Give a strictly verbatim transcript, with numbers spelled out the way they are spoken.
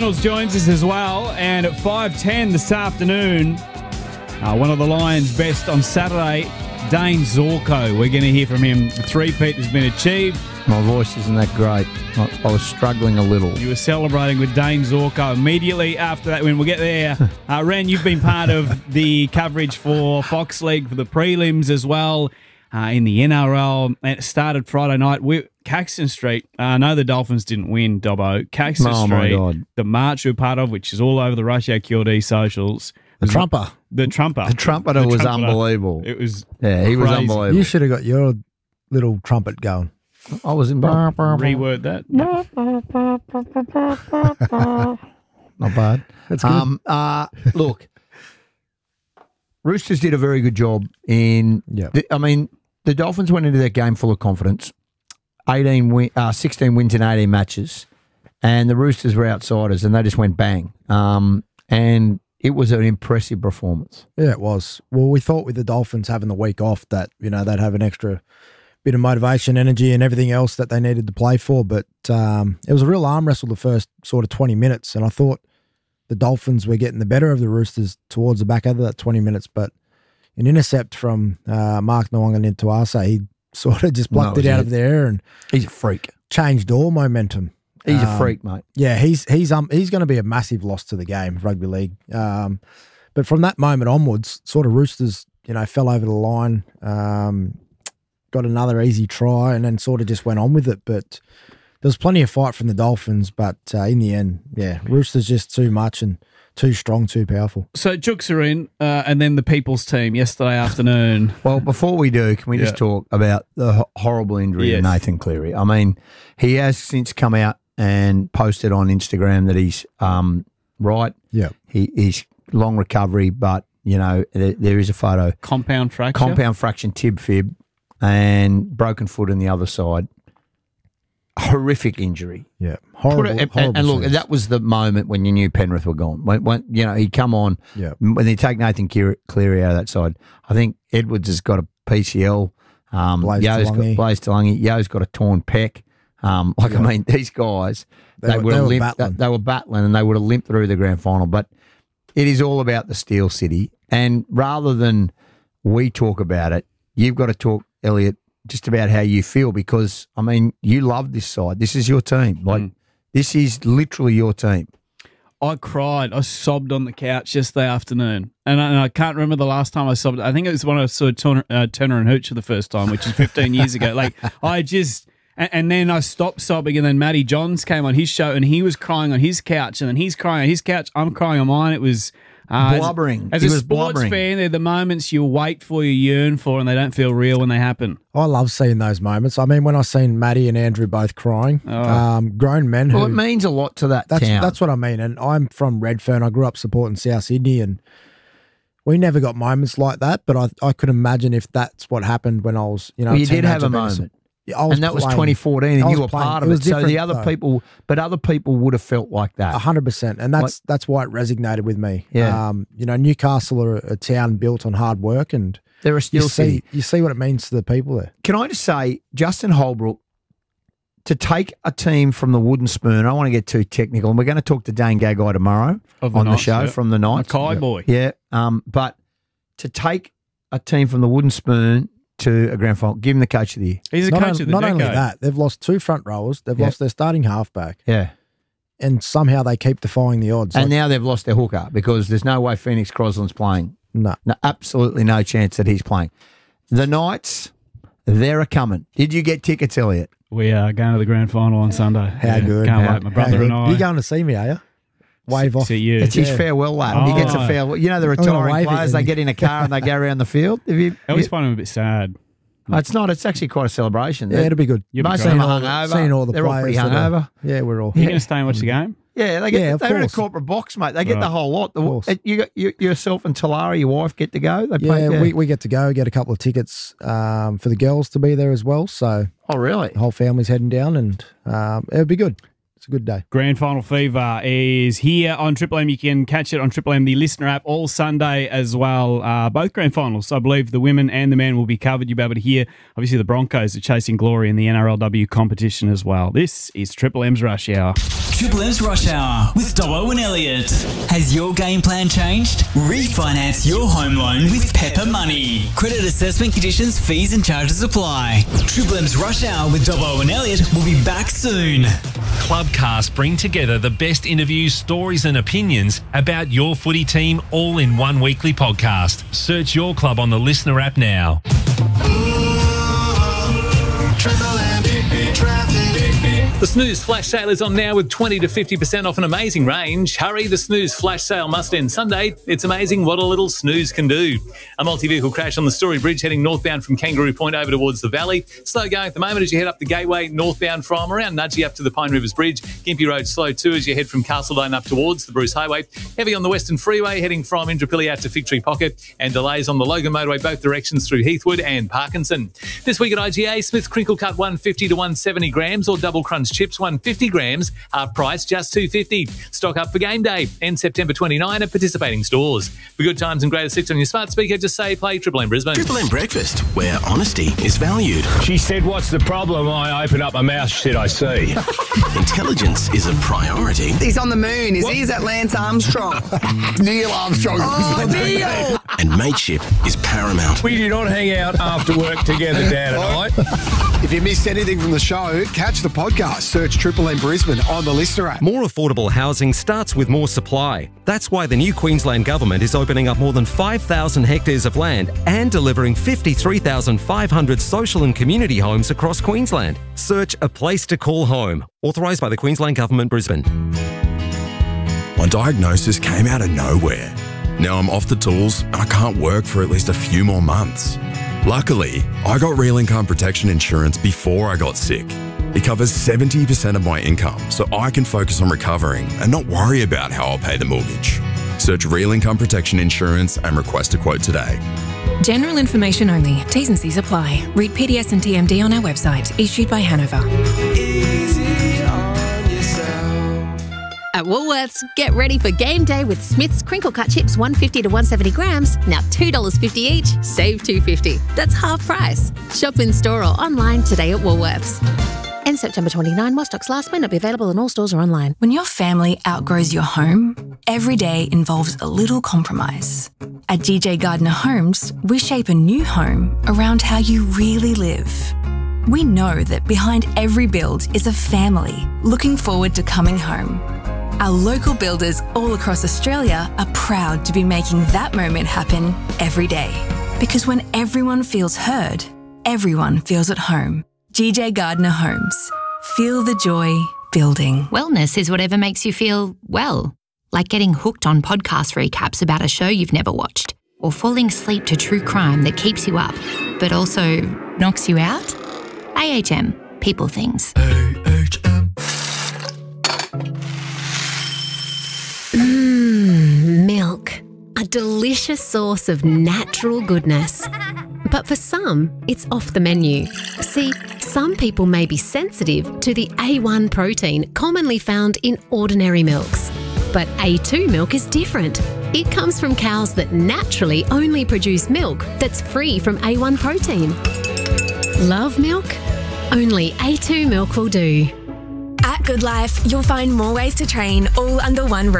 Reynolds joins us as well, and at five ten this afternoon, uh, one of the Lions' best on Saturday, Dane Zorko. We're going to hear from him. The three-peat has been achieved. My voice isn't that great. I, I was struggling a little. You were celebrating with Dane Zorko immediately after that win. We'll get there. Uh, Ren, you've been part of the coverage for Fox League for the prelims as well uh, in the N R L. And it started Friday night. We, Caxton Street, uh, I know the Dolphins didn't win, Dobbo. Caxton Oh, my Street, God. the march we're part of, which is all over the Ratio Q D socials. The trumper. The trumper. The trumpeter The was trumpeter. unbelievable. It was Yeah, he was crazy. unbelievable. You should have got your little trumpet going. I was in Reword that. Not bad. That's good. Um, uh, look, Roosters did a very good job in. Yeah. The, I mean, the Dolphins went into that game full of confidence. Eighteen, win, uh, sixteen wins in eighteen matches, and the Roosters were outsiders, and they just went bang. Um, and it was an impressive performance. Yeah, it was. Well, we thought with the Dolphins having the week off that, you know, they'd have an extra bit of motivation, energy, and everything else that they needed to play for. But um, it was a real arm wrestle the first sort of twenty minutes, and I thought the Dolphins were getting the better of the Roosters towards the back of that twenty minutes. But an intercept from uh, Mark Nwanga into Tuasa, he sort of just plucked No, it out he- of the air and He's a freak. changed all momentum. He's a Um, freak, mate. Yeah, he's he's um he's going to be a massive loss to the game, rugby league. Um, but from that moment onwards, sort of Roosters, you know, fell over the line, um, got another easy try, and then sort of just went on with it. But there was plenty of fight from the Dolphins, but uh, in the end, yeah, Roosters just too much and too strong, too powerful. So Chooks are in, uh, and then the People's team yesterday afternoon. Well, before we do, can we just Yeah. talk about the ho- horrible injury Yes. of Nathan Cleary? I mean, he has since come out and posted on Instagram that he's um, right. Yeah. He, he's long recovery, but, you know, there, there is a photo. Compound fracture. Compound fraction tib fib and broken foot on the other side. Horrific injury. Yeah, Put horrible. it- and, horrible and look, scenes. that was the moment when you knew Penrith were gone. When, when you know he'd come on, Yeah. when they take Nathan Cleary Cleary out of that side, I think Edwards has got a P C L. Um, Blaze Yo's got Talangi. Blaze Talangi. Yo's got a torn pec. Um, like I mean, these guys They they, were- would they have were limped. battling. They were battling, and they would have limped through the grand final. But it is all about the Steel City, and rather than we talk about it, you've got to talk, Elliot, just about how you feel, because I mean, you love this side. This is your team. Like Mm. this is literally your team. I cried. I sobbed on the couch yesterday afternoon. And I, and I can't remember the last time I sobbed. I think it was when I saw Turner, uh, Turner and Hooch for the first time, which is fifteen years ago. Like, I just... And, and then I stopped sobbing, and then Matty Johns came on his show, and he was crying on his couch, and then he's crying on his couch. I'm crying on mine. It was... Uh, Blubbering. As, He as a was sports blubbering. fan, they're the moments you wait for, you yearn for, and they don't feel real when they happen. I love seeing those moments. I mean, when I seen Maddie and Andrew both crying, Oh. um, grown men who Well, it means a lot to that That's town. that's what I mean. And I'm from Redfern. I grew up supporting South Sydney, and we never got moments like that. But I I could imagine if that's what happened when I was, you know, Well, a you did have teenager a being moment. Yeah, I was and that was playing twenty fourteen, and I you was were playing. part It of it. was So the different, other though. people, but other people would have felt like that. A hundred percent, and that's that's why it resonated with me. Yeah. um, you know, Newcastle are a town built on hard work, and They're a you Steel see City. you see what it means to the people there. Can I just say, Justin Holbrook, to take a team from the wooden spoon, I don't want to get too technical, and we're going to talk to Dane Gagai tomorrow Of the on the Knights, show yeah. from the Knights. Mackay boy. Yeah, um, but to take a team from the wooden spoon to a grand final, give him the coach of the year. He's a Not, coach on- of the not decade. only that, they've lost two front rowers, they've Yeah. lost their starting halfback, Yeah. and somehow they keep defying the odds. And Like, now they've lost their hooker because there's no way Phoenix Crosland's playing. no, No, absolutely no chance that he's playing. The Knights, they're a coming. Did you get tickets, Elliot? We are going to the grand final on Sunday. how good? Can't how, wait. My how brother good. and I. You going to see me? Are you? Wave off. See you. It's his Yeah. farewell lap. He gets a Oh. farewell. You know the gonna retiring wave it players, and- they get in a car and they go around the field. Have you, I always you- find him a bit sad. Oh, it's not. It's actually quite a celebration. Yeah, it'll be good. You'll be Most great. of them Seeing are all the- hungover. seeing all the They're all pretty players that are- hungover. Yeah, we're all. Are you going to stay and watch the game? Yeah, they get. Yeah, of they're in a course. corporate box, mate. They get Right. the whole lot. The, course. you got you, yourself and Talara, your wife, get to go. They play, Yeah, we, we get to go, get a couple of tickets um, for the girls to be there as well. So oh, really? the whole family's heading down, and um, it'll be good. It's a good day. Grand Final Fever is here on Triple M. You can catch it on Triple M, the listener app, all Sunday as well. Uh, both Grand Finals, I believe the women and the men will be covered. You'll be able to hear, obviously, the Broncos are chasing glory in the N R L W competition as well. This is Triple M's Rush Hour. Triple M's Rush Hour with Dobbo and Elliot. Has your game plan changed? Refinance your home loan with Pepper Money. Credit assessment conditions, fees and charges apply. Triple M's Rush Hour with Dobbo and Elliot will be back soon. Clubcast bring together the best interviews, stories and opinions about your footy team all in one weekly podcast. Search your club on the Listener app now. The Snooze Flash Sale is on now with twenty to fifty percent off an amazing range. Hurry, the Snooze Flash Sale must end Sunday. It's amazing what a little snooze can do. A multi-vehicle crash on the Story Bridge heading northbound from Kangaroo Point over towards the valley. Slow going at the moment as you head up the Gateway northbound from around Nudgee up to the Pine Rivers Bridge. Gympie Road slow too as you head from Castledine up towards the Bruce Highway. Heavy on the Western Freeway heading from Indooroopilly out to Fig Tree Pocket, and delays on the Logan Motorway both directions through Heathwood and Parkinson. This week at I G A, Smith Crinkle Cut one fifty to one seventy grams or Double Crunch Chips one fifty grams, half price just two fifty. Stock up for game day and September twenty-ninth at participating stores. For good times and greatest hits on your smart speaker, just say play Triple M Brisbane. Triple M Breakfast, where honesty is valued. She said, "What's the problem?" I open up my mouth, she said, "I see." Intelligence is a priority. He's on the moon, is what? He? Is that Lance Armstrong? Neil Armstrong. Oh, Neil! And mateship is paramount. We do not hang out after work together, Dad and I. If you missed anything from the show, catch the podcast. Search Triple M Brisbane on the Listener app. More affordable housing starts with more supply. That's why the new Queensland Government is opening up more than five thousand hectares of land and delivering fifty-three thousand five hundred social and community homes across Queensland. Search A Place to Call Home. Authorised by the Queensland Government, Brisbane. My diagnosis came out of nowhere. Now I'm off the tools and I can't work for at least a few more months. Luckily, I got Real Income Protection Insurance before I got sick. It covers seventy percent of my income, so I can focus on recovering and not worry about how I'll pay the mortgage. Search Real Income Protection Insurance and request a quote today. General information only. T's and C's apply. Read P D S and T M D on our website. Issued by Hanover. Easy on yourself. At Woolworths, get ready for game day with Smith's Crinkle Cut Chips one fifty to one seventy grams. Now two dollars fifty each. Save two fifty. That's half price. Shop in store or online today at Woolworths. And September twenty-ninth, while stocks last, may not be available in all stores or online. When your family outgrows your home, every day involves a little compromise. At G J Gardner Homes, we shape a new home around how you really live. We know that behind every build is a family looking forward to coming home. Our local builders all across Australia are proud to be making that moment happen every day. Because when everyone feels heard, everyone feels at home. G J Gardner Homes. Feel the joy building. Wellness is whatever makes you feel well. Like getting hooked on podcast recaps about a show you've never watched. Or falling asleep to true crime that keeps you up, but also knocks you out. A H M. People Things. A H M. Mmm, milk. A delicious source of natural goodness. But for some, it's off the menu. See, some people may be sensitive to the A one protein commonly found in ordinary milks. But A two milk is different. It comes from cows that naturally only produce milk that's free from A one protein. Love milk? Only A two milk will do. At Good Life, you'll find more ways to train all under one roof.